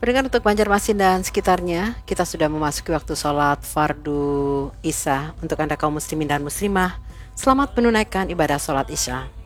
Pendengar untuk Banjarmasin dan sekitarnya, kita sudah memasuki waktu sholat fardu Isya. Untuk Anda kaum muslimin dan muslimah, selamat menunaikan ibadah sholat Isya.